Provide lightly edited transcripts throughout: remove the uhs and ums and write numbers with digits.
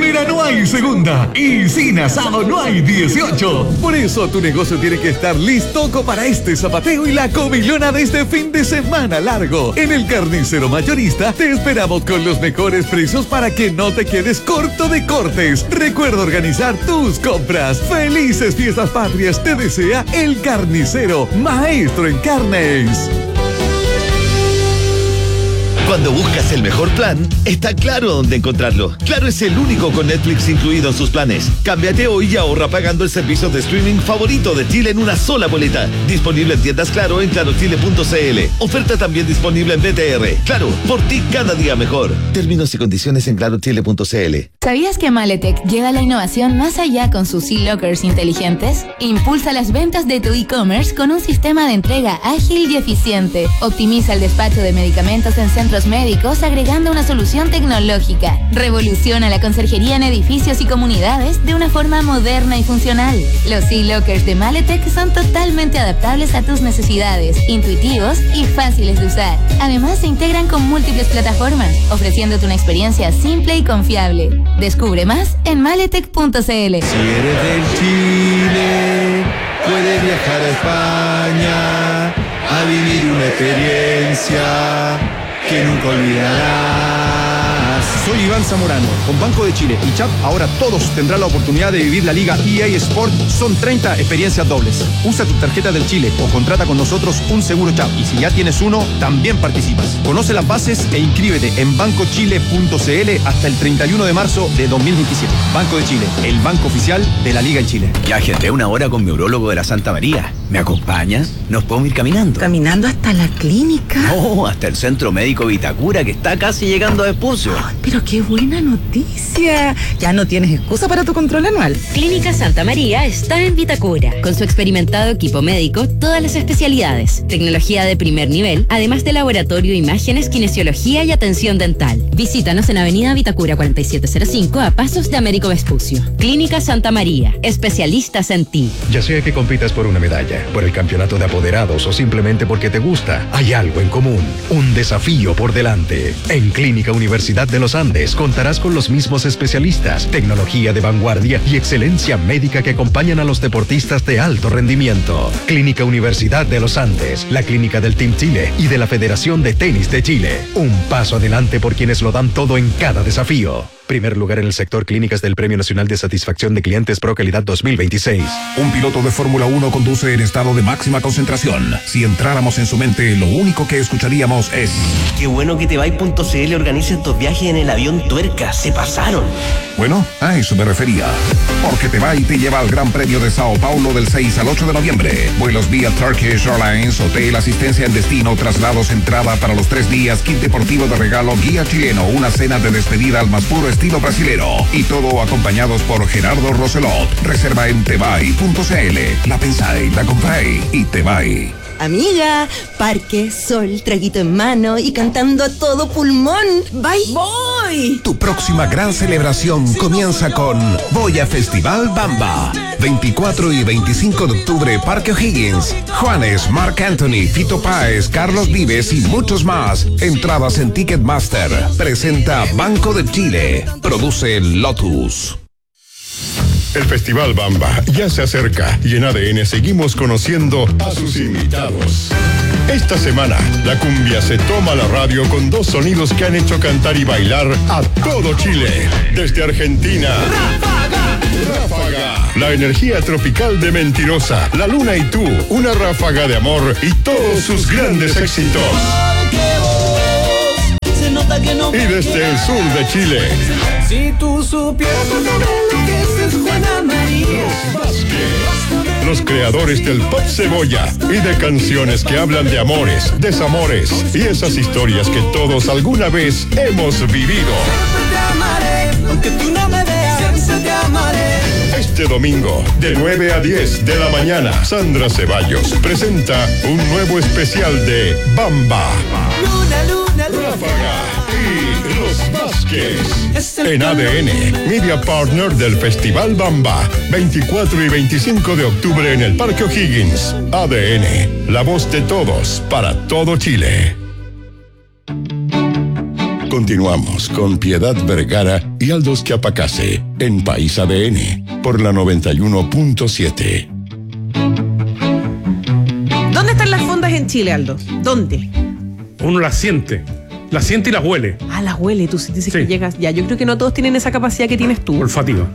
primera no hay segunda y sin asado no hay 18. Por eso tu negocio tiene que estar listo para este zapateo y la comilona de este fin de semana largo. En el Carnicero Mayorista te esperamos con los mejores precios para que no te quedes corto de cortes. Recuerda organizar tus compras. Felices fiestas patrias te desea el Carnicero, maestro en carnes. Cuando buscas el mejor plan, está Claro dónde encontrarlo. Claro es el único con Netflix incluido en sus planes. Cámbiate hoy y ahorra pagando el servicio de streaming favorito de Chile en una sola boleta. Disponible en tiendas Claro en clarochile.cl. Oferta también disponible en BTR. Claro, por ti cada día mejor. Términos y condiciones en clarochile.cl. ¿Sabías que Maletec lleva la innovación más allá con sus e-lockers inteligentes? Impulsa las ventas de tu e-commerce con un sistema de entrega ágil y eficiente. Optimiza el despacho de medicamentos en centros médicos agregando una solución tecnológica. Revoluciona la conserjería en edificios y comunidades de una forma moderna y funcional. Los e-lockers de Maletec son totalmente adaptables a tus necesidades, intuitivos y fáciles de usar. Además, se integran con múltiples plataformas, ofreciéndote una experiencia simple y confiable. Descubre más en maletec.cl. Si eres del Chile, puedes viajar a España a vivir una experiencia que nunca olvidarás. Soy Iván Zamorano. Con Banco de Chile y CHAP, ahora todos tendrán la oportunidad de vivir la Liga EA Sport. Son 30 experiencias dobles. Usa tu tarjeta del Chile o contrata con nosotros un seguro CHAP. Y si ya tienes uno, también participas. Conoce las bases e inscríbete en bancochile.cl hasta el 31 de marzo de 2027. Banco de Chile, el banco oficial de la Liga en Chile. Ya agendé una hora con mi urólogo de la Santa María. ¿Me acompañas? ¿Nos podemos ir caminando? ¿Caminando hasta la clínica? No, hasta el Centro Médico Vitacura, que está casi llegando a Vespucio. Pero qué buena noticia. Ya no tienes excusa para tu control anual. Clínica Santa María está en Vitacura. Con su experimentado equipo médico, todas las especialidades, tecnología de primer nivel, además de laboratorio, imágenes, kinesiología y atención dental. Visítanos en Avenida Vitacura 4705 a pasos de Américo Vespucio. Clínica Santa María, especialistas en ti. Ya sea que compitas por una medalla, por el campeonato de apoderados o simplemente porque te gusta, hay algo en común, un desafío por delante. En Clínica Universidad de los Andes contarás con los mismos especialistas, tecnología de vanguardia y excelencia médica que acompañan a los deportistas de alto rendimiento. Clínica Universidad de los Andes, la clínica del Team Chile y de la Federación de Tenis de Chile. Un paso adelante por quienes lo dan todo en cada desafío. Primer lugar en el sector clínicas del Premio Nacional de Satisfacción de Clientes Pro Calidad 2026. Un piloto de Fórmula 1 conduce en estado de máxima concentración. Si entráramos en su mente, lo único que escucharíamos es: qué bueno que Tebay.cl organice estos viajes en el avión Tuerca. Se pasaron. Bueno, a eso me refería. Porque Tebay te lleva al Gran Premio de Sao Paulo del 6 al 8 de noviembre. Vuelos vía Turkish Airlines, hotel, asistencia en destino, traslados, entrada para los 3 días, kit deportivo de regalo, guía chileno, una cena de despedida al más puro estilo brasilero. Y todo acompañados por Gerardo Roselot. Reserva en tebay.cl. La pensáis, la compráis y Tebay. Amiga, parque, sol, traguito en mano y cantando a todo pulmón. ¡Voy! Tu próxima gran celebración comienza con Voy a Festival Bamba. 24 y 25 de octubre, Parque O'Higgins. Juanes, Marc Anthony, Fito Páez, Carlos Vives y muchos más. Entradas en Ticketmaster. Presenta Banco de Chile. Produce Lotus. El Festival Bamba ya se acerca y en ADN seguimos conociendo a sus invitados. Esta semana, la cumbia se toma la radio con 2 sonidos que han hecho cantar y bailar a todo Chile. Desde Argentina, Ráfaga, la energía tropical de Mentirosa, La Luna y Tú, una ráfaga de amor y todos sus grandes éxitos. Y desde el sur de Chile, si tú supieras lo que es Juana María. Los creadores del pop cebolla y de canciones que hablan de amores, desamores y esas historias que todos alguna vez hemos vivido. Siempre te amaré, aunque tú no me veas, siempre te amaré. Este domingo, de 9 a 10 de la mañana, Sandra Ceballos presenta un nuevo especial de Bamba. Luna, luna, Ráfaga y Los Vázquez. En ADN, media partner del Festival Bamba. 24 y 25 de octubre en el Parque O'Higgins. ADN, la voz de todos para todo Chile. Continuamos con Piedad Vergara y Aldo Chiapacase en País ADN por la 91.7. ¿Dónde están las fondas en Chile, Aldo? ¿Dónde? Uno las siente y las huele. Ah, las huele, tú dices que llegas. Ya, yo creo que no todos tienen esa capacidad que tienes tú. Olfativa.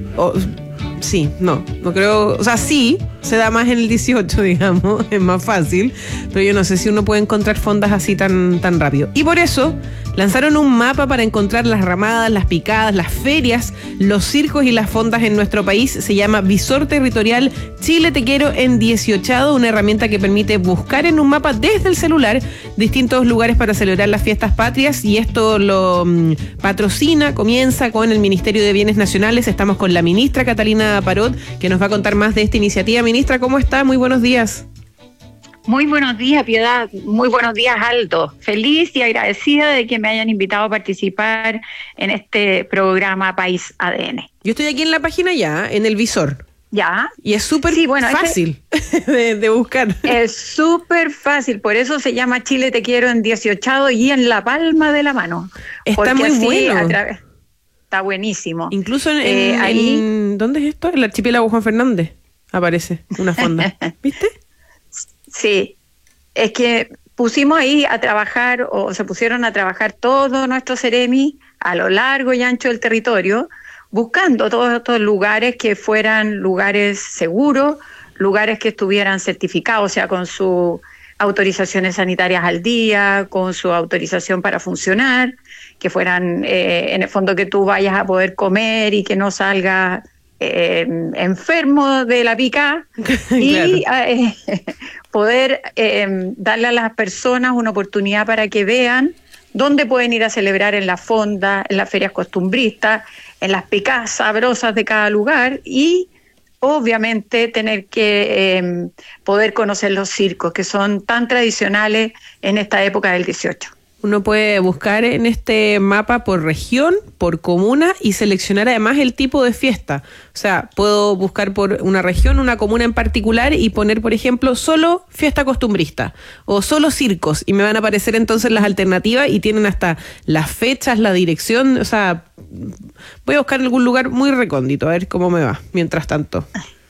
Sí, no creo, o sea, sí, se da más en el 18, digamos, es más fácil, pero yo no sé si uno puede encontrar fondas así tan rápido. Y por eso lanzaron un mapa para encontrar las ramadas, las picadas, las ferias, los circos y las fondas en nuestro país. Se llama Visor Territorial Chile Te Quiero en 18, una herramienta que permite buscar en un mapa desde el celular distintos lugares para celebrar las fiestas patrias, y esto lo comienza con el Ministerio de Bienes Nacionales. Estamos con la ministra Catalina Parot, que nos va a contar más de esta iniciativa. Ministra, ¿cómo está? Muy buenos días. Muy buenos días, Piedad. Muy buenos días, Aldo. Feliz y agradecida de que me hayan invitado a participar en este programa País ADN. Yo estoy aquí en la página ya, en el visor. Ya. Y es súper fácil de buscar. Es súper fácil, por eso se llama Chile Te Quiero en 18 y en la palma de la mano. Está muy bueno. Está buenísimo. Incluso en ¿dónde es esto? El archipiélago Juan Fernández aparece una fonda. ¿Viste? Sí, es que pusimos ahí a trabajar, o se pusieron a trabajar todos nuestros Ceremi a lo largo y ancho del territorio, buscando todos estos lugares que fueran lugares seguros, lugares que estuvieran certificados, o sea, con sus autorizaciones sanitarias al día, con su autorización para funcionar, que fueran, en el fondo, que tú vayas a poder comer y que no salga enfermo de la pica. Y poder darle a las personas una oportunidad para que vean dónde pueden ir a celebrar en la fonda, en las ferias costumbristas, en las picadas sabrosas de cada lugar, y obviamente tener que poder conocer los circos, que son tan tradicionales en esta época del 18. Uno puede buscar en este mapa por región, por comuna, y seleccionar además el tipo de fiesta. O sea, puedo buscar por una región, una comuna en particular, y poner, por ejemplo, solo fiesta costumbrista o solo circos, y me van a aparecer entonces las alternativas, y tienen hasta las fechas, la dirección. O sea, voy a buscar algún lugar muy recóndito, a ver cómo me va, mientras tanto.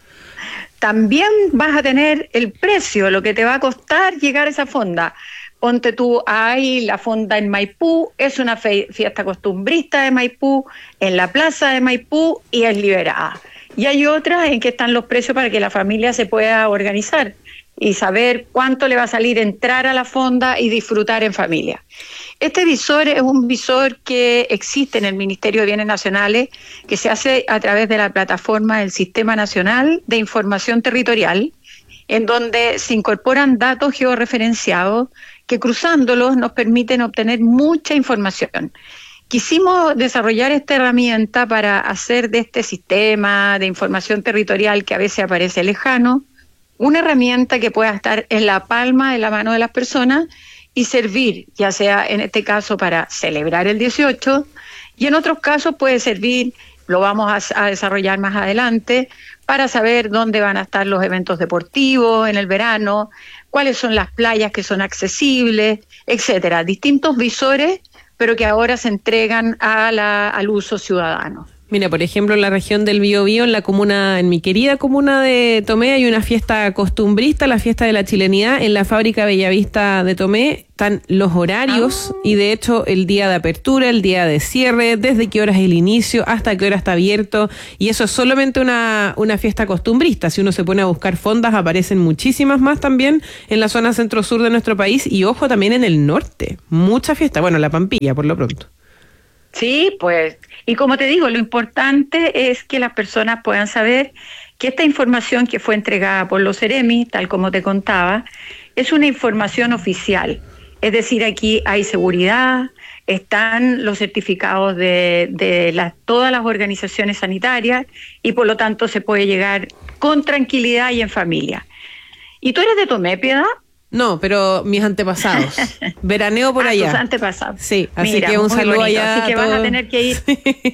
También vas a tener el precio, lo que te va a costar llegar a esa fonda. Ponte tú, ahí la fonda en Maipú, es una fiesta costumbrista de Maipú, en la plaza de Maipú, y es liberada. Y hay otras en que están los precios para que la familia se pueda organizar y saber cuánto le va a salir entrar a la fonda y disfrutar en familia. Este visor es un visor que existe en el Ministerio de Bienes Nacionales, que se hace a través de la plataforma del Sistema Nacional de Información Territorial, en donde se incorporan datos georreferenciados que, cruzándolos, nos permiten obtener mucha información. Quisimos desarrollar esta herramienta para hacer de este sistema de información territorial, que a veces aparece lejano, una herramienta que pueda estar en la palma de la mano de las personas y servir, ya sea en este caso para celebrar el 18, y en otros casos puede servir, lo vamos a desarrollar más adelante, para saber dónde van a estar los eventos deportivos en el verano, cuáles son las playas que son accesibles, etcétera. Distintos visores, pero que ahora se entregan al uso ciudadano. Mira, por ejemplo, en la región del Biobío, en mi querida comuna de Tomé, hay una fiesta costumbrista, la fiesta de la chilenidad. En la fábrica Bellavista de Tomé están los horarios y, de hecho, el día de apertura, el día de cierre, desde qué hora es el inicio, hasta qué hora está abierto. Y eso es solamente una fiesta costumbrista. Si uno se pone a buscar fondas, aparecen muchísimas más también en la zona centro-sur de nuestro país, y, ojo, también en el norte. Mucha fiesta. Bueno, la Pampilla, por lo pronto. Sí, pues, y como te digo, lo importante es que las personas puedan saber que esta información que fue entregada por los Ceremi, tal como te contaba, es una información oficial. Es decir, aquí hay seguridad, están los certificados de todas las organizaciones sanitarias, y por lo tanto se puede llegar con tranquilidad y en familia. ¿Y tú eres de Tomé, Piedad? No, pero mis antepasados. Veraneo por allá. Tus antepasados. Sí, así Mira, que un saludo bonito. allá. Así que vas a tener que ir.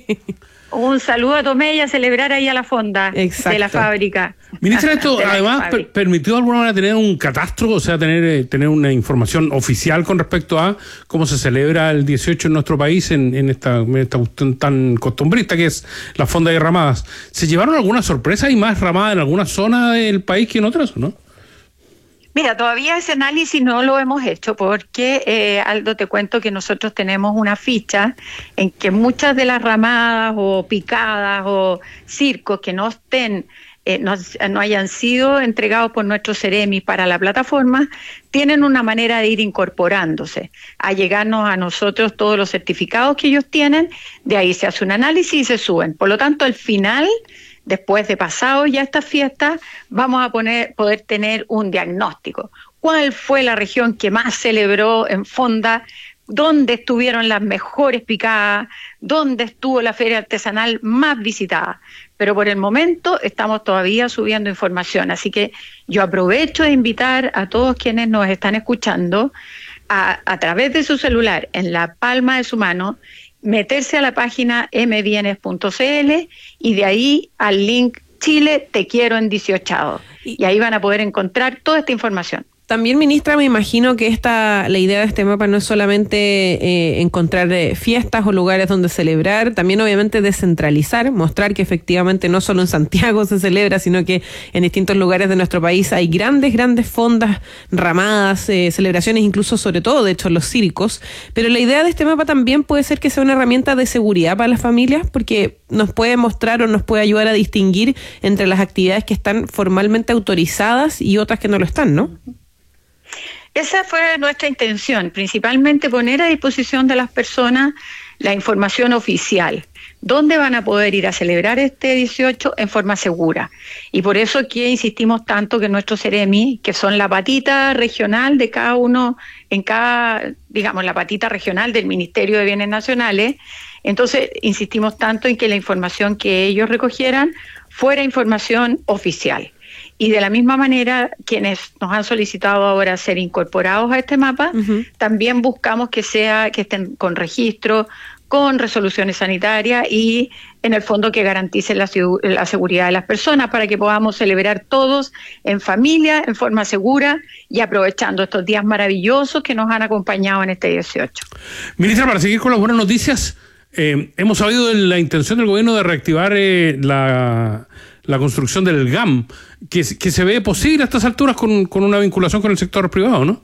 Un saludo a Tomella a celebrar ahí a la fonda de la fábrica. Ministra, esto además permitió de alguna manera tener un catastro, o sea, tener una información oficial con respecto a cómo se celebra el 18 en nuestro país en esta cuestión tan costumbrista que es la fonda de ramadas. ¿Se llevaron alguna sorpresa? ¿Hay más ramadas en alguna zona del país que en otras o no? Mira, todavía ese análisis no lo hemos hecho porque, Aldo, te cuento que nosotros tenemos una ficha en que muchas de las ramadas o picadas o circos que no estén, no hayan sido entregados por nuestro Ceremi para la plataforma, tienen una manera de ir incorporándose, a llegarnos a nosotros todos los certificados que ellos tienen, de ahí se hace un análisis y se suben. Por lo tanto, al final, después de pasado ya estas fiestas, vamos a poder tener un diagnóstico. ¿Cuál fue la región que más celebró en fonda? ¿Dónde estuvieron las mejores picadas? ¿Dónde estuvo la feria artesanal más visitada? Pero por el momento estamos todavía subiendo información, así que yo aprovecho de invitar a todos quienes nos están escuchando a través de su celular, en la palma de su mano, meterse a la página mbienes.cl y de ahí al link Chile Te Quiero en 18. Y ahí van a poder encontrar toda esta información. También, ministra, me imagino que la idea de este mapa no es solamente encontrar fiestas o lugares donde celebrar, también obviamente descentralizar, mostrar que efectivamente no solo en Santiago se celebra, sino que en distintos lugares de nuestro país hay grandes fondas, ramadas, celebraciones, incluso sobre todo, de hecho, los circos. Pero la idea de este mapa también puede ser que sea una herramienta de seguridad para las familias, porque nos puede mostrar o nos puede ayudar a distinguir entre las actividades que están formalmente autorizadas y otras que no lo están, ¿no? Esa fue nuestra intención, principalmente poner a disposición de las personas la información oficial, dónde van a poder ir a celebrar este 18 en forma segura. Y por eso que insistimos tanto que nuestros Ceremi, que son la patita regional de cada uno, digamos, la patita regional del Ministerio de Bienes Nacionales, entonces insistimos tanto en que la información que ellos recogieran fuera información oficial. Y de la misma manera, quienes nos han solicitado ahora ser incorporados a este mapa, también buscamos que estén con registro, con resoluciones sanitarias y, en el fondo, que garanticen la seguridad de las personas para que podamos celebrar todos en familia, en forma segura y aprovechando estos días maravillosos que nos han acompañado en este 18. Ministra, para seguir con las buenas noticias, hemos sabido de la intención del gobierno de reactivar la construcción del GAM, que se ve posible a estas alturas con una vinculación con el sector privado, ¿no?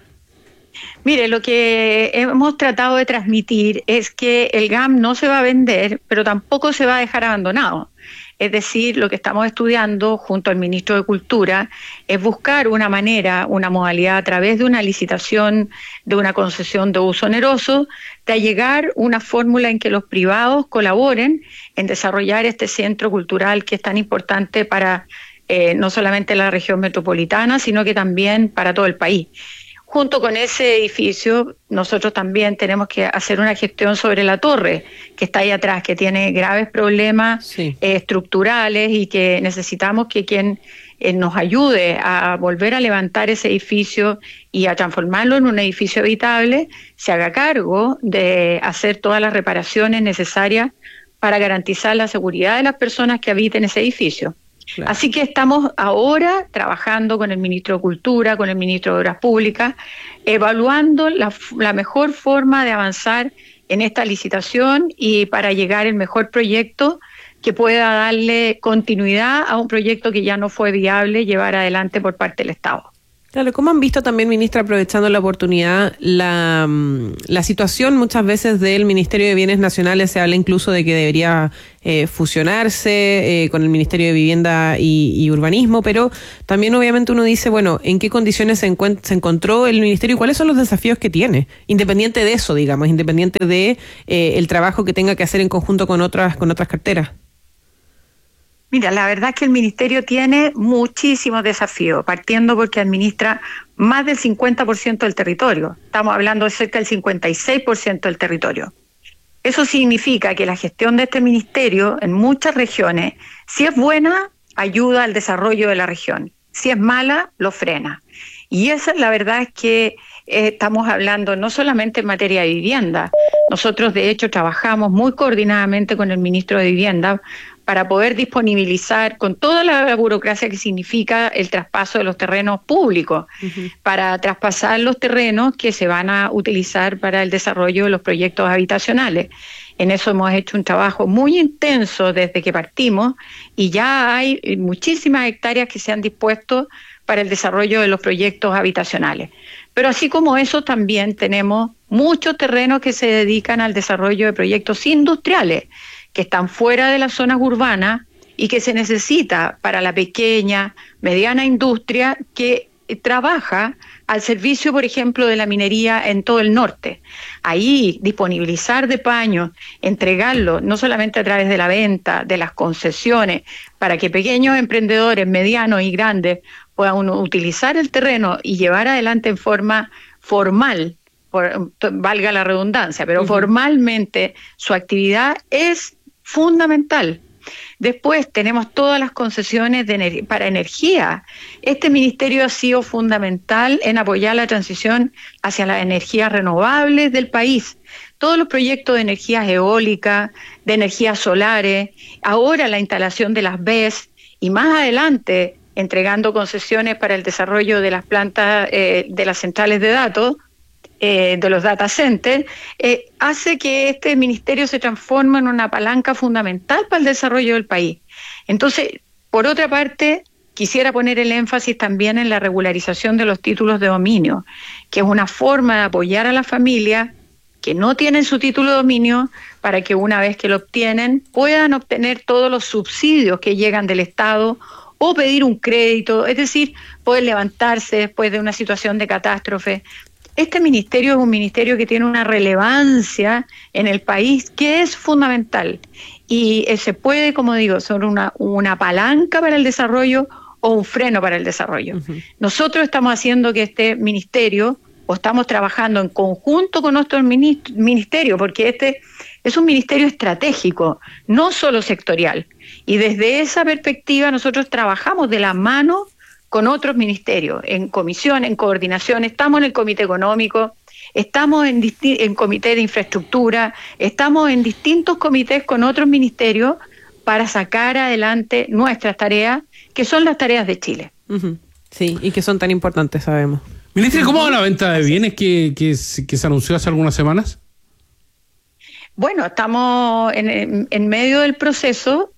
Mire, lo que hemos tratado de transmitir es que el GAM no se va a vender, pero tampoco se va a dejar abandonado. Es decir, lo que estamos estudiando junto al ministro de Cultura es buscar una manera, una modalidad a través de una licitación, de una concesión de uso oneroso, de llegar una fórmula en que los privados colaboren en desarrollar este centro cultural que es tan importante para no solamente la región metropolitana, sino que también para todo el país. Junto con ese edificio, nosotros también tenemos que hacer una gestión sobre la torre que está ahí atrás, que tiene graves problemas estructurales y que necesitamos que quien nos ayude a volver a levantar ese edificio y a transformarlo en un edificio habitable, se haga cargo de hacer todas las reparaciones necesarias para garantizar la seguridad de las personas que habiten ese edificio. Claro. Así que estamos ahora trabajando con el ministro de Cultura, con el ministro de Obras Públicas, evaluando la mejor forma de avanzar en esta licitación y para llegar al mejor proyecto que pueda darle continuidad a un proyecto que ya no fue viable llevar adelante por parte del Estado. Claro, ¿cómo han visto también, ministra, aprovechando la oportunidad, la situación muchas veces del Ministerio de Bienes Nacionales? Se habla incluso de que debería fusionarse con el Ministerio de Vivienda y Urbanismo, pero también obviamente uno dice, bueno, ¿en qué condiciones se encontró el Ministerio y cuáles son los desafíos que tiene? Independiente de eso, digamos, independiente de el trabajo que tenga que hacer en conjunto con otras carteras. Mira, la verdad es que el Ministerio tiene muchísimos desafíos, partiendo porque administra más del 50% del territorio. Estamos hablando de cerca del 56% del territorio. Eso significa que la gestión de este Ministerio en muchas regiones, si es buena, ayuda al desarrollo de la región. Si es mala, lo frena. Y esa, la verdad es que estamos hablando no solamente en materia de vivienda. Nosotros, de hecho, trabajamos muy coordinadamente con el ministro de Vivienda para poder disponibilizar con toda la burocracia que significa el traspaso de los terrenos públicos, para traspasar los terrenos que se van a utilizar para el desarrollo de los proyectos habitacionales. En eso hemos hecho un trabajo muy intenso desde que partimos y ya hay muchísimas hectáreas que se han dispuesto para el desarrollo de los proyectos habitacionales. Pero así como eso, también tenemos muchos terrenos que se dedican al desarrollo de proyectos industriales, que están fuera de las zonas urbanas y que se necesita para la pequeña, mediana industria que trabaja al servicio, por ejemplo, de la minería en todo el norte. Ahí disponibilizar de paños, entregarlo no solamente a través de la venta, de las concesiones, para que pequeños emprendedores, medianos y grandes puedan utilizar el terreno y llevar adelante en forma formal, valga la redundancia, pero formalmente su actividad es fundamental. Después tenemos todas las concesiones para energía. Este ministerio ha sido fundamental en apoyar la transición hacia las energías renovables del país. Todos los proyectos de energías eólicas, de energías solares, ahora la instalación de las BES y más adelante entregando concesiones para el desarrollo de las plantas de las centrales de datos, de los data centers, hace que este ministerio se transforme en una palanca fundamental para el desarrollo del país. Entonces, por otra parte, quisiera poner el énfasis también en la regularización de los títulos de dominio, que es una forma de apoyar a las familias que no tienen su título de dominio para que una vez que lo obtienen puedan obtener todos los subsidios que llegan del Estado o pedir un crédito, es decir, poder levantarse después de una situación de catástrofe. Este ministerio es un ministerio que tiene una relevancia en el país que es fundamental y se puede, como digo, ser una palanca para el desarrollo o un freno para el desarrollo. Nosotros estamos haciendo que este ministerio, o estamos trabajando en conjunto con nuestro ministerio, porque este es un ministerio estratégico, no solo sectorial. Y desde esa perspectiva nosotros trabajamos de la mano con otros ministerios, en comisión, en coordinación, estamos en el Comité Económico, estamos en Comité de Infraestructura, estamos en distintos comités con otros ministerios para sacar adelante nuestras tareas, que son las tareas de Chile. Sí, y que son tan importantes, sabemos. Ministra, ¿cómo va la venta de bienes que se anunció hace algunas semanas? Bueno, estamos en medio del proceso,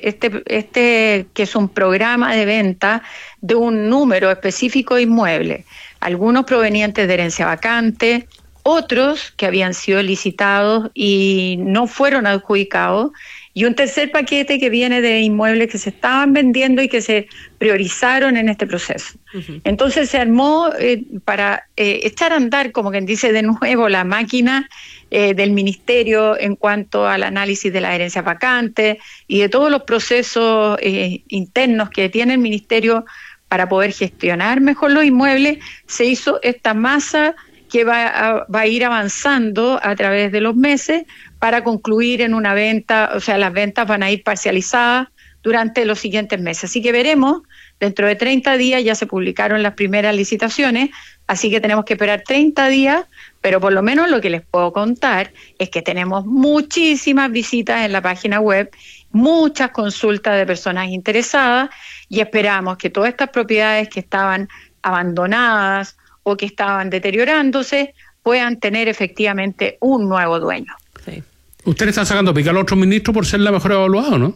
que es un programa de venta de un número específico de inmuebles, algunos provenientes de herencia vacante, otros que habían sido licitados y no fueron adjudicados, y un tercer paquete que viene de inmuebles que se estaban vendiendo y que se priorizaron en este proceso. Entonces se armó para echar a andar, como quien dice, de nuevo la máquina del ministerio en cuanto al análisis de la herencia vacante y de todos los procesos internos que tiene el ministerio para poder gestionar mejor los inmuebles. Se hizo esta masa que va a ir avanzando a través de los meses para concluir en una venta, o sea, las ventas van a ir parcializadas durante los siguientes meses. Así que veremos, dentro de 30 días ya se publicaron las primeras licitaciones, así que tenemos que esperar 30 días, pero por lo menos lo que les puedo contar es que tenemos muchísimas visitas en la página web, muchas consultas de personas interesadas y esperamos que todas estas propiedades que estaban abandonadas o que estaban deteriorándose puedan tener efectivamente un nuevo dueño. Sí. Usted está sacando pica al otro ministro por ser la mejor evaluada, ¿no?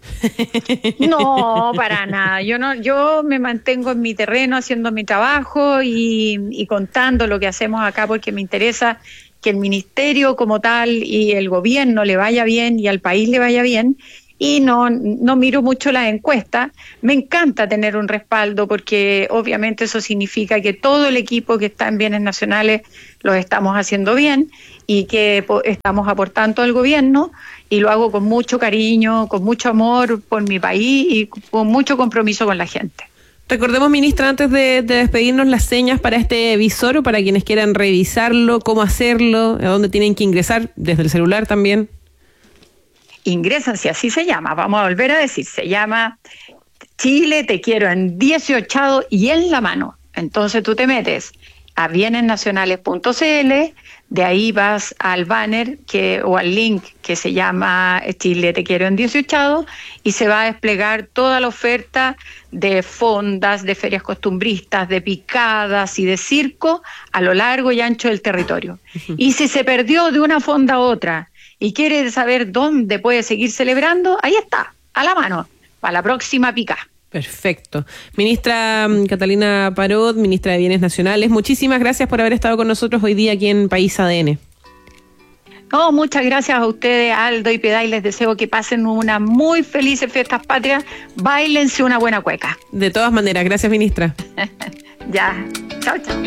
No, para nada. Yo me mantengo en mi terreno haciendo mi trabajo y contando lo que hacemos acá porque me interesa que el ministerio como tal y el gobierno le vaya bien y al país le vaya bien. Y no miro mucho las encuestas. Me encanta tener un respaldo porque obviamente eso significa que todo el equipo que está en bienes nacionales los estamos haciendo bien y que estamos aportando al gobierno y lo hago con mucho cariño, con mucho amor por mi país y con mucho compromiso con la gente. Recordemos, ministra, antes de despedirnos, las señas para este visor o para quienes quieran revisarlo, cómo hacerlo, a dónde tienen que ingresar, desde el celular también. Ingresan, si así se llama, vamos a volver a decir, se llama Chile Te Quiero en 18 y en la mano. Entonces tú te metes a bienesnacionales.cl, de ahí vas al banner o al link que se llama Chile Te Quiero en 18, y se va a desplegar toda la oferta de fondas, de ferias costumbristas, de picadas y de circo a lo largo y ancho del territorio. Y si se perdió de una fonda a otra y quiere saber dónde puede seguir celebrando, ahí está, a la mano, para la próxima pica. Perfecto. Ministra Catalina Parot, ministra de Bienes Nacionales, muchísimas gracias por haber estado con nosotros hoy día aquí en País ADN. No, muchas gracias a ustedes, Aldo y Piedad, y les deseo que pasen una muy feliz fiestas patrias. Báilense una buena cueca. De todas maneras, gracias, ministra. Ya, chao, chao.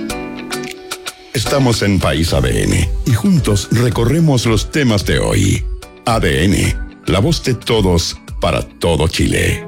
Estamos en País ADN y juntos recorremos los temas de hoy. ADN, la voz de todos para todo Chile.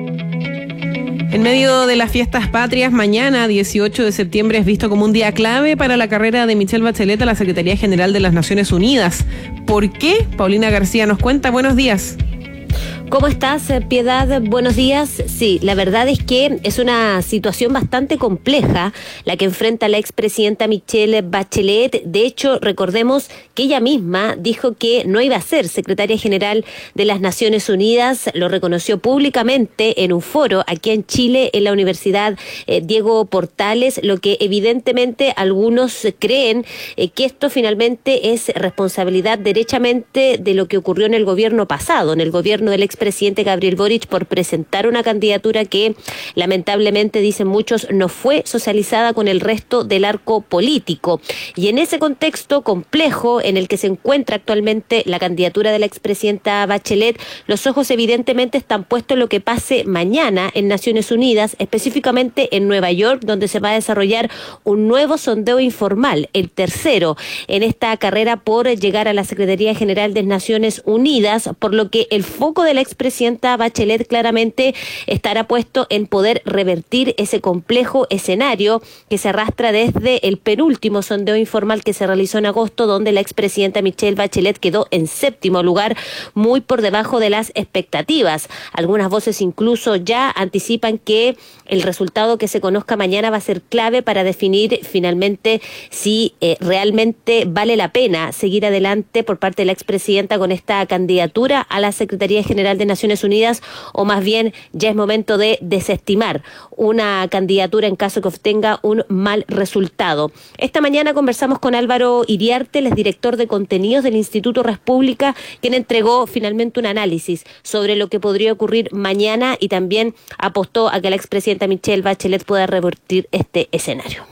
En medio de las fiestas patrias, mañana, 18 de septiembre, es visto como un día clave para la carrera de Michelle Bachelet a la Secretaría General de las Naciones Unidas. ¿Por qué? Paulina García nos cuenta. Buenos días. ¿Cómo estás, Piedad? Buenos días. Sí, la verdad es que es una situación bastante compleja la que enfrenta la expresidenta Michelle Bachelet. De hecho, recordemos que ella misma dijo que no iba a ser secretaria general de las Naciones Unidas. Lo reconoció públicamente en un foro aquí en Chile, en la Universidad Diego Portales, lo que evidentemente algunos creen que esto finalmente es responsabilidad derechamente de lo que ocurrió en el gobierno pasado, en el gobierno del expresidente Gabriel Boric, por presentar una candidatura que lamentablemente, dicen muchos, no fue socializada con el resto del arco político. Y en ese contexto complejo en el que se encuentra actualmente la candidatura de la expresidenta Bachelet, los ojos evidentemente están puestos en lo que pase mañana en Naciones Unidas, específicamente en Nueva York, donde se va a desarrollar un nuevo sondeo informal, el tercero en esta carrera por llegar a la Secretaría General de Naciones Unidas, por lo que el foco de la expresidenta Bachelet claramente estará puesto en poder revertir ese complejo escenario que se arrastra desde el penúltimo sondeo informal que se realizó en agosto, donde la expresidenta Michelle Bachelet quedó en 7º lugar, muy por debajo de las expectativas. Algunas voces incluso ya anticipan que el resultado que se conozca mañana va a ser clave para definir finalmente si realmente vale la pena seguir adelante por parte de la expresidenta con esta candidatura a la Secretaría General de Naciones Unidas, o más bien ya es momento de desestimar una candidatura en caso que obtenga un mal resultado. Esta mañana conversamos con Álvaro Iriarte, el director de contenidos del Instituto República, quien entregó finalmente un análisis sobre lo que podría ocurrir mañana y también apostó a que la expresidenta Michelle Bachelet pueda revertir este escenario.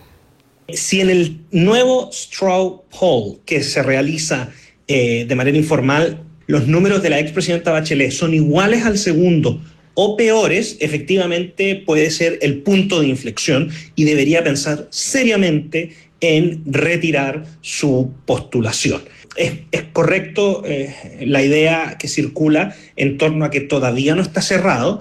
Si en el nuevo straw poll que se realiza de manera informal, los números de la expresidenta Bachelet son iguales al segundo o peores, efectivamente puede ser el punto de inflexión y debería pensar seriamente en retirar su postulación. Es correcto la idea que circula en torno a que todavía no está cerrado.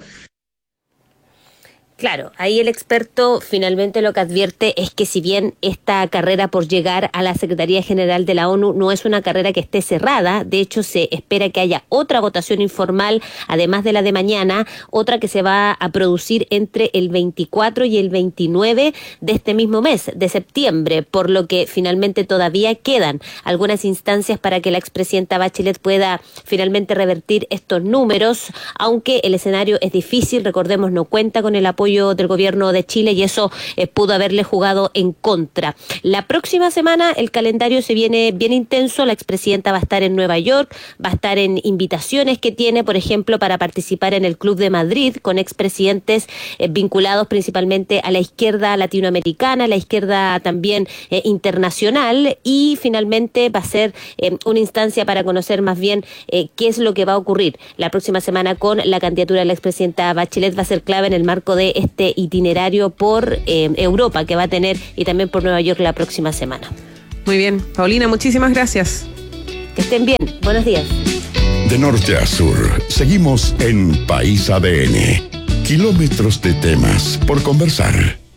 Claro, ahí el experto finalmente lo que advierte es que si bien esta carrera por llegar a la Secretaría General de la ONU no es una carrera que esté cerrada, de hecho se espera que haya otra votación informal, además de la de mañana, otra que se va a producir entre el 24 y el 29 de este mismo mes, de septiembre, por lo que finalmente todavía quedan algunas instancias para que la expresidenta Bachelet pueda finalmente revertir estos números, aunque el escenario es difícil, recordemos, no cuenta con el apoyo del gobierno de Chile y eso pudo haberle jugado en contra. La próxima semana el calendario se viene bien intenso, la expresidenta va a estar en Nueva York, va a estar en invitaciones que tiene, por ejemplo, para participar en el Club de Madrid con expresidentes vinculados principalmente a la izquierda latinoamericana, a la izquierda también internacional, y finalmente va a ser una instancia para conocer más bien qué es lo que va a ocurrir la próxima semana con la candidatura de la expresidenta Bachelet. Va a ser clave en el marco de este itinerario por Europa que va a tener y también por Nueva York la próxima semana. Muy bien, Paulina, muchísimas gracias. Que estén bien, buenos días. De norte a sur, seguimos en País ADN. Kilómetros de temas por conversar.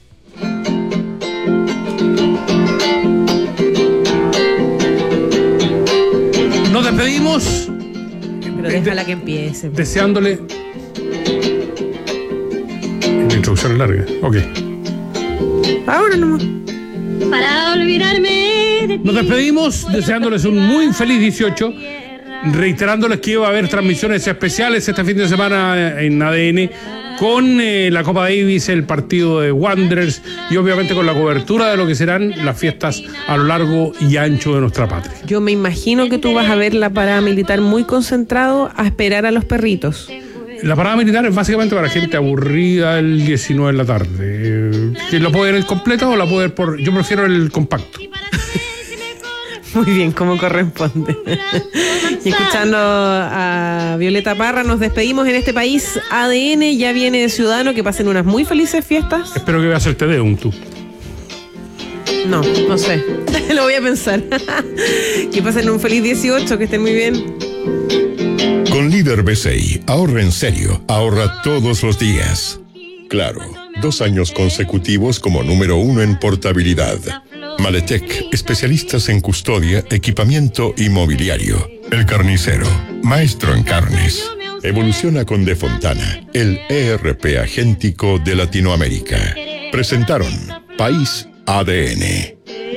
Nos despedimos. Pero déjala que empiece. Deseándole... La introducción es larga. Ok. Ahora nomás. Para olvidarme de ti. Nos despedimos deseándoles un muy feliz 18, reiterándoles que va a haber transmisiones especiales este fin de semana en ADN con la Copa Davis, el partido de Wanderers y obviamente con la cobertura de lo que serán las fiestas a lo largo y ancho de nuestra patria. Yo me imagino que tú vas a ver la parada militar muy concentrado a esperar a los perritos. La parada militar es básicamente para gente aburrida el 19 de la tarde. ¿Quién la puede ver el completo o la puede ver por...? Yo prefiero el compacto. Muy bien, como corresponde. Y escuchando a Violeta Parra, nos despedimos en este país. ADN ya viene de Ciudadano. Que pasen unas muy felices fiestas. Espero que veas el Tedeum, tú. No sé. Lo voy a pensar. Que pasen un feliz 18, que estén muy bien. Con Líder BCI, ahorra en serio, ahorra todos los días. Claro, 2 años consecutivos como número 1 en portabilidad. Maletec, especialistas en custodia, equipamiento y mobiliario. El Carnicero, maestro en carnes. Evoluciona con De Fontana, el ERP agéntico de Latinoamérica. Presentaron País ADN.